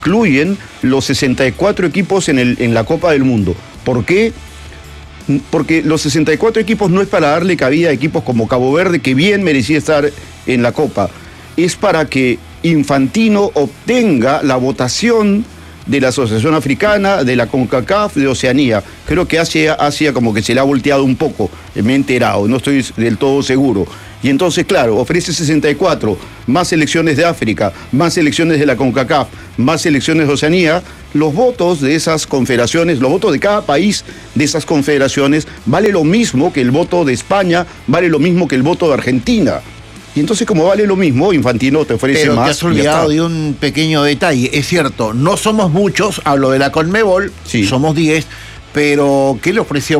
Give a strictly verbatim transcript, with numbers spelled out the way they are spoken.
incluyen los sesenta y cuatro equipos en, el, en la Copa del Mundo. ¿Por qué? Porque los sesenta y cuatro equipos no es para darle cabida a equipos como Cabo Verde, que bien merecía estar en la Copa. Es para que Infantino obtenga la votación de la Asociación Africana, de la CONCACAF, de Oceanía. Creo que Asia, Asia como que se le ha volteado un poco, me he enterado, no estoy del todo seguro. Y entonces, claro, ofrece sesenta y cuatro, más selecciones de África, más selecciones de la CONCACAF, más selecciones de Oceanía. Los votos de esas confederaciones, los votos de cada país de esas confederaciones, vale lo mismo que el voto de España, vale lo mismo que el voto de Argentina. Y entonces, como vale lo mismo, Infantino te ofrece Pero más. Pero te has olvidado de un pequeño detalle. Es cierto, no somos muchos, hablo de la CONMEBOL, sí. Somos diez, pero ¿qué le ofreció